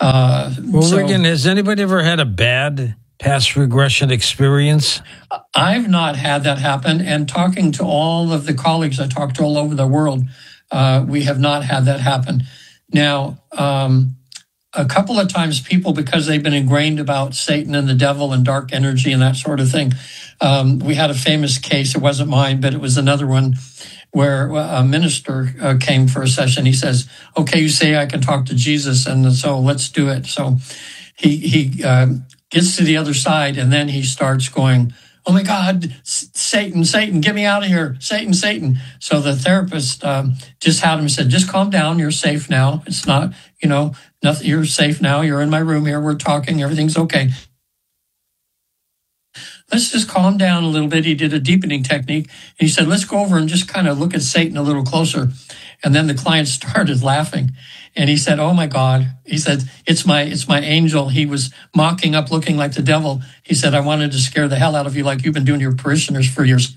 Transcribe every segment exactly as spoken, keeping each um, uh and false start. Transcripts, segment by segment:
Uh, well, so, Regan, has anybody ever had a bad past regression experience? I've not had that happen. And talking to all of the colleagues I talk to all over the world, uh, we have not had that happen. Now, um, a couple of times people, because they've been ingrained about Satan and the devil and dark energy and that sort of thing. Um, we had a famous case. It wasn't mine, but it was another one where a minister uh, came for a session. He says, okay, you say I can talk to Jesus, and so let's do it. So he, he uh, gets to the other side, and then he starts going, oh my God, Satan, Satan, get me out of here. Satan, Satan. So the therapist um, just had him said, just calm down. You're safe now. It's not, you know, nothing. You're safe now. You're in my room here. We're talking. Everything's okay. Let's just calm down a little bit. He did a deepening technique. And he said, let's go over and just kind of look at Satan a little closer. And then the client started laughing. And he said, oh my God. He said, it's my, it's my angel. He was mocking up, looking like the devil. He said, I wanted to scare the hell out of you like you've been doing your parishioners for years.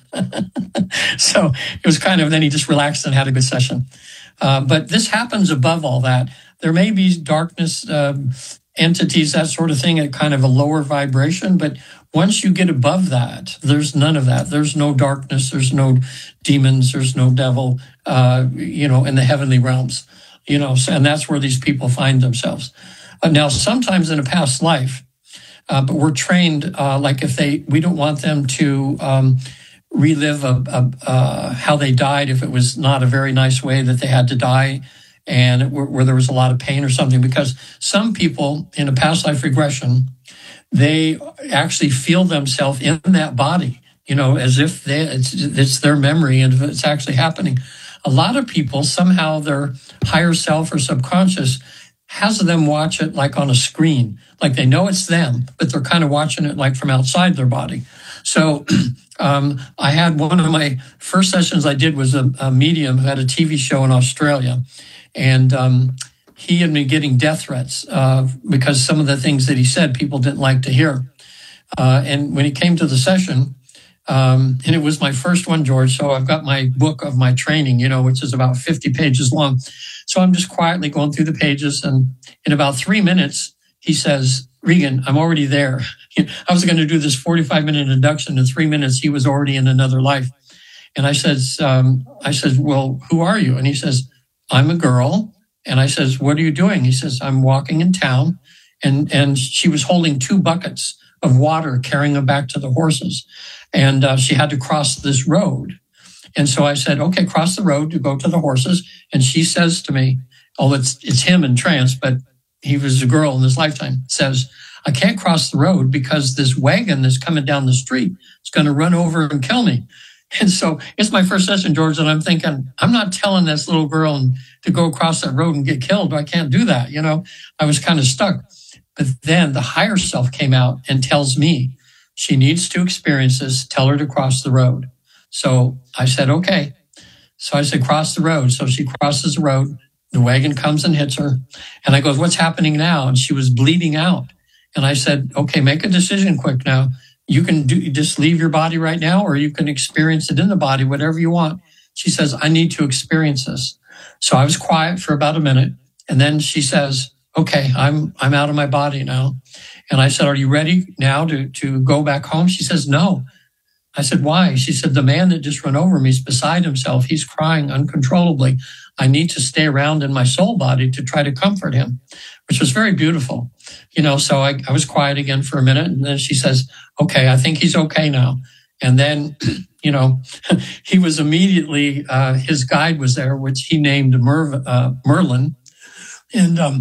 So it was kind of, then he just relaxed and had a good session. Uh, but this happens above all that. There may be darkness, um, entities, that sort of thing at kind of a lower vibration. But once you get above that, there's none of that. There's no darkness. There's no demons. There's no devil, uh, you know, in the heavenly realms, you know, and that's where these people find themselves. Uh, now, sometimes in a past life, uh, but we're trained, uh, like if they, we don't want them to um, relive a, a, uh, how they died if it was not a very nice way that they had to die, and where, where there was a lot of pain or something, because some people in a past life regression, they actually feel themselves in that body, you know, as if they, it's, it's their memory and it's actually happening. A lot of people, somehow their higher self or subconscious has them watch it like on a screen, like they know it's them, but they're kind of watching it like from outside their body. So um, I had one of my first sessions I did was a, a medium who had a T V show in Australia. And um, he had been getting death threats uh, because some of the things that he said people didn't like to hear. Uh, and when he came to the session, um, and it was my first one, George, so I've got my book of my training, you know, which is about fifty pages long. So I'm just quietly going through the pages. And in about three minutes, he says, Regan, I'm already there. I was going to do this forty-five minute induction. In three minutes, he was already in another life. And I said, um, I said, well, who are you? And he says, I'm a girl. And I says, what are you doing? He says, I'm walking in town. And, and she was holding two buckets of water, carrying them back to the horses. And uh, she had to cross this road. And so I said, okay, cross the road to go to the horses. And she says to me, oh, it's, it's him in trance, but he was a girl in his lifetime, says, I can't cross the road because this wagon that's coming down the street is going to run over and kill me. And so it's my first session, George, and I'm thinking, I'm not telling this little girl to go across that road and get killed. I can't do that. You know, I was kind of stuck. But then the higher self came out and tells me she needs to experience this. Tell her to cross the road. So I said, okay. So I said, cross the road. So she crosses the road. The wagon comes and hits her. And I goes, what's happening now? And she was bleeding out. And I said, okay, make a decision quick now. You can do, just leave your body right now, or you can experience it in the body, whatever you want. She says, I need to experience this. So I was quiet for about a minute. And then she says, okay, I'm, I'm out of my body now. And I said, are you ready now to, to go back home? She says, no. I said, why? She said, the man that just ran over me is beside himself. He's crying uncontrollably. I need to stay around in my soul body to try to comfort him, which was very beautiful. You know, so I, I was quiet again for a minute. And then she says, okay, I think he's okay now. And then, you know, he was immediately, uh, his guide was there, which he named Mer, uh, Merlin. And, um,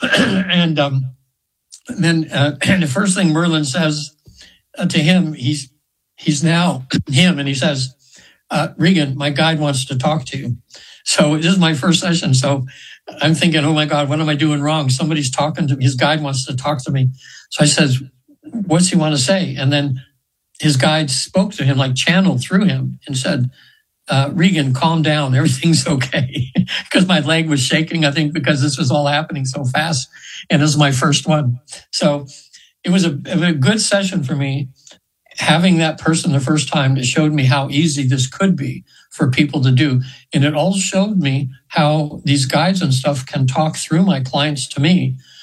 and, um, then, uh, and the first thing Merlin says uh, to him, he's, he's now him. And he says, uh, Regan, my guide wants to talk to you. So this is my first session. So I'm thinking, oh my God, what am I doing wrong? Somebody's talking to me. His guide wants to talk to me. So I says, what's he want to say? And then his guide spoke to him, like channeled through him, and said, uh, Regan, calm down. Everything's okay. Because my leg was shaking, I think, because this was all happening so fast. And this is my first one. So it was a, a good session for me. Having that person the first time, it showed me how easy this could be for people to do. And it also showed me how these guides and stuff can talk through my clients to me